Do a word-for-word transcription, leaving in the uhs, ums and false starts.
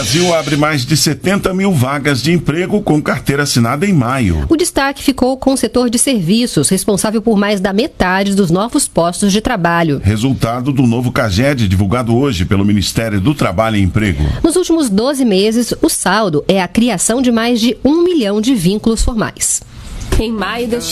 Brasil abre mais de setenta mil vagas de emprego com carteira assinada em maio. O destaque ficou com o setor de serviços, responsável por mais da metade dos novos postos de trabalho. Resultado do novo CAGED, divulgado hoje pelo Ministério do Trabalho e Emprego. Nos últimos doze meses, o saldo é a criação de mais de um milhão de vínculos formais. Em maio deste